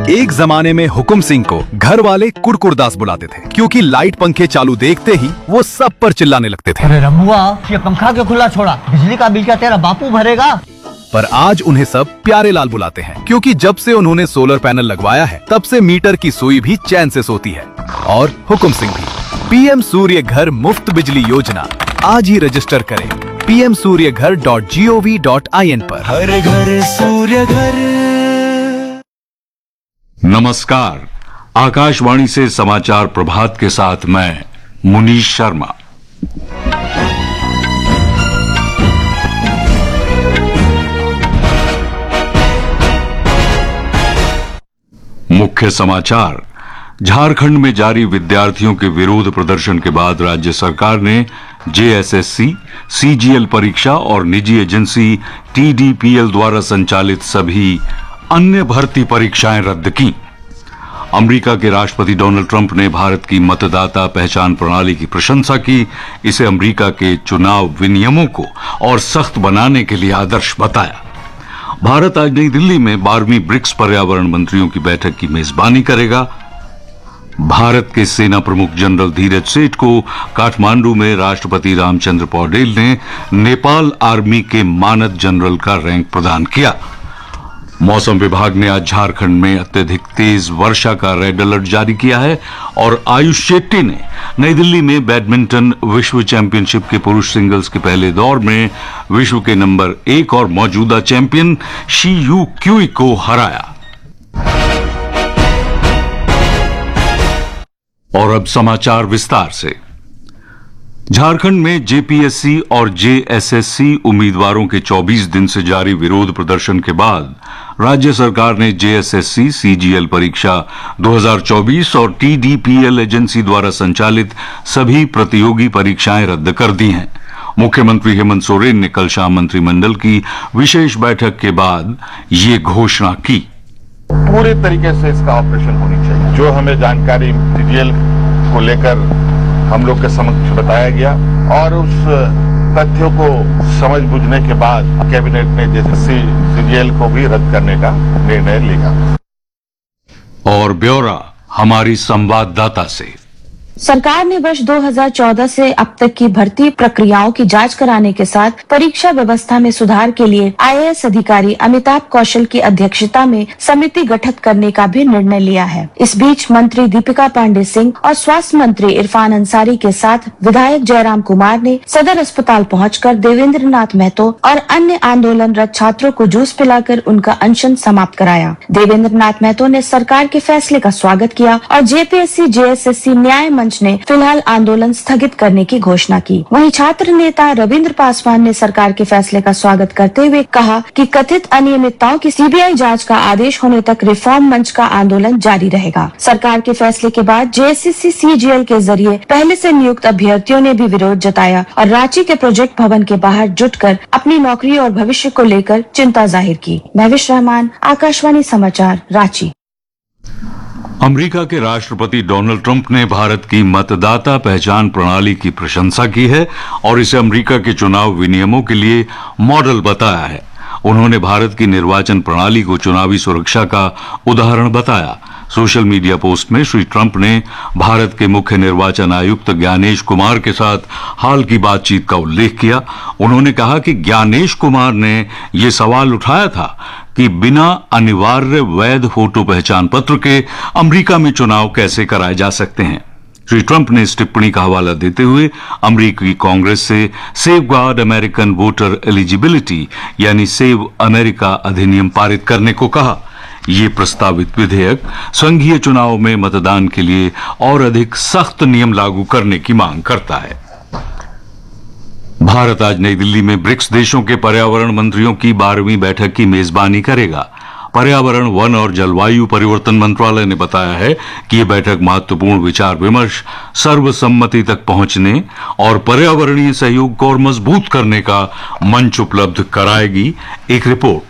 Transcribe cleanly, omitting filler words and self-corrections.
एक जमाने में हुकुम सिंह को घर वाले कुड़कुड़दास बुलाते थे, क्योंकि लाइट पंखे चालू देखते ही वो सब पर चिल्लाने लगते थे। अरे रमुआ, ये पंखा क्यों खुला छोड़ा? बिजली का बिल क्या तेरा बापू भरेगा? पर आज उन्हें सब प्यारे लाल बुलाते हैं, क्योंकि जब से उन्होंने सोलर पैनल लगवाया है तब से मीटर की सुई भी चैन से सोती है। और हुकुम सिंह भी। पीएम सूर्य घर मुफ्त बिजली योजना आज ही रजिस्टर करें pmsuryaghar.gov.in पर। हर घर सूर्य घर। नमस्कार, आकाशवाणी से समाचार प्रभात के साथ मैं मुनीश शर्मा। मुख्य समाचार। झारखंड में जारी विद्यार्थियों के विरोध प्रदर्शन के बाद राज्य सरकार ने जेएसएससी, सीजीएल परीक्षा और निजी एजेंसी टीडीपीएल द्वारा संचालित सभी अन्य भर्ती परीक्षाएं रद्द की। अमेरिका के राष्ट्रपति डोनाल्ड ट्रंप ने भारत की मतदाता पहचान प्रणाली की प्रशंसा की। इसे अमेरिका के चुनाव विनियमों को और सख्त बनाने के लिए आदर्श बताया। भारत आज नई दिल्ली में 12वीं ब्रिक्स पर्यावरण मंत्रियों की बैठक की मेजबानी करेगा। भारत के सेना प्रमुख जनरल धीरज सेठ को काठमांडू में राष्ट्रपति रामचंद्र पौडेल ने नेपाल आर्मी के मानद जनरल का रैंक प्रदान किया। मौसम विभाग ने आज झारखंड में अत्यधिक तेज वर्षा का रेड अलर्ट जारी किया है और आयुष शेट्टी ने नई दिल्ली में बैडमिंटन विश्व चैंपियनशिप के पुरुष सिंगल्स के पहले दौर में विश्व के नंबर 1 और मौजूदा चैंपियन शी यू क्यूई को हराया। और अब समाचार विस्तार से। झारखंड में जेपीएससी और जेएसएससी उम्मीदवारों के 24 दिन से जारी विरोध प्रदर्शन के बाद राज्य सरकार ने जेएसएससी, सीजीएल परीक्षा 2024 और टीडीपीएल एजेंसी द्वारा संचालित सभी प्रतियोगी परीक्षाएं रद्द कर दी हैं। मुख्यमंत्री हेमंत सोरेन ने कल शाम मंत्रिमंडल की विशेष बैठक के बाद ये घोषणा की। पूरे तरीके से इसका ऑपरेशन होनी चाहिए। जो हमें जानकारी सीजीएल को लेकर हम लोग के समक्ष बताया गया और उस तथ्यों को समझ बुझने के बाद कैबिनेट ने जेएसएससी, सीजीएल को भी रद्द करने का निर्णय लिया। और ब्यौरा हमारी संवाददाता से। सरकार ने वर्ष 2014 से अब तक की भर्ती प्रक्रियाओं की जांच कराने के साथ परीक्षा व्यवस्था में सुधार के लिए आईएएस अधिकारी अमिताभ कौशल की अध्यक्षता में समिति गठित करने का भी निर्णय लिया है। इस बीच मंत्री दीपिका पांडे सिंह और स्वास्थ्य मंत्री इरफान अंसारी के साथ विधायक जयराम कुमार ने सदर अस्पताल पहुंचकर देवेंद्र नाथ महतो और अन्य आंदोलनरत छात्रों को जूस पिलाकर उनका अनशन समाप्त कराया। देवेंद्र नाथ महतो ने सरकार के फैसले का स्वागत किया और जेपीएससी, जेएसएससी न्याय मंच ने फिलहाल आंदोलन स्थगित करने की घोषणा की। वहीं छात्र नेता रविंद्र पासवान ने सरकार के फैसले का स्वागत करते हुए कहा कि कथित अनियमितताओं की सीबीआई जांच का आदेश होने तक रिफॉर्म मंच का आंदोलन जारी रहेगा। सरकार के फैसले के बाद जेएसएससी, सीजीएल के जरिए पहले से नियुक्त अभ्यर्थियों ने भी विरोध जताया और रांची के प्रोजेक्ट भवन के बाहर जुटकर अपनी नौकरी और भविष्य को लेकर चिंता जाहिर की। महविश रहमान, आकाशवाणी समाचार, रांची। अमेरिका के राष्ट्रपति डोनाल्ड ट्रंप ने भारत की मतदाता पहचान प्रणाली की प्रशंसा की है और इसे अमेरिका के चुनाव विनियमों के लिए मॉडल बताया है। उन्होंने भारत की निर्वाचन प्रणाली को चुनावी सुरक्षा का उदाहरण बताया। सोशल मीडिया पोस्ट में श्री ट्रंप ने भारत के मुख्य निर्वाचन आयुक्त ज्ञानेश कुमार के साथ हाल की बातचीत का उल्लेख किया। उन्होंने कहा कि ज्ञानेश कुमार ने ये सवाल उठाया था कि बिना अनिवार्य वैध फोटो पहचान पत्र के अमेरिका में चुनाव कैसे कराए जा सकते हैं। श्री ट्रंप ने इस टिप्पणी का हवाला देते हुए अमेरिकी कांग्रेस से सेफगार्ड अमेरिकन वोटर एलिजिबिलिटी यानी सेव अमेरिका अधिनियम पारित करने को कहा। ये प्रस्तावित विधेयक संघीय चुनाव में मतदान के लिए और अधिक सख्त नियम लागू करने की मांग करता है। भारत आज नई दिल्ली में ब्रिक्स देशों के पर्यावरण मंत्रियों की 12वीं बैठक की मेजबानी करेगा। पर्यावरण, वन और जलवायु परिवर्तन मंत्रालय ने बताया है कि यह बैठक महत्वपूर्ण विचार विमर्श, सर्वसम्मति तक पहुंचने और पर्यावरणीय सहयोग को और मजबूत करने का मंच उपलब्ध कराएगी। एक रिपोर्ट।